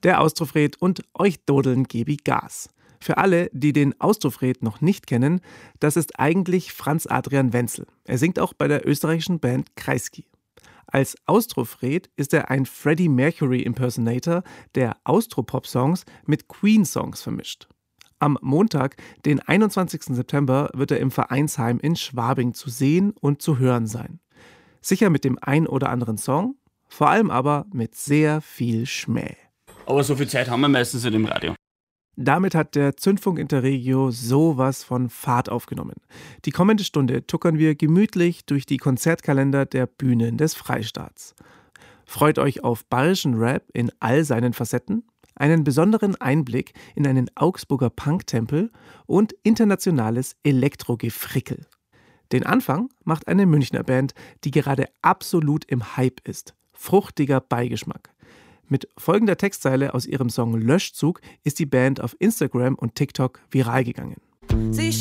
Der Austrofred und euch Dodeln gebe ich Gas. Für alle, die den Austrofred noch nicht kennen, das ist eigentlich Franz Adrian Wenzel. Er singt auch bei der österreichischen Band Kreisky. Als Austrofred ist er ein Freddie Mercury-Impersonator, der Austropop-Songs mit Queen-Songs vermischt. Am Montag, den 21. September, wird er im Vereinsheim in Schwabing zu sehen und zu hören sein. Sicher mit dem ein oder anderen Song, vor allem aber mit sehr viel Schmäh. Aber so viel Zeit haben wir meistens nicht im Radio. Damit hat der Zündfunk Interregio sowas von Fahrt aufgenommen. Die kommende Stunde tuckern wir gemütlich durch die Konzertkalender der Bühnen des Freistaats. Freut euch auf bayerischen Rap in all seinen Facetten, einen besonderen Einblick in einen Augsburger Punktempel und internationales Elektrogefrickel. Den Anfang macht eine Münchner Band, die gerade absolut im Hype ist. Fruchtiger Beigeschmack. Mit folgender Textzeile aus ihrem Song Löschzug ist die Band auf Instagram und TikTok viral gegangen. Sie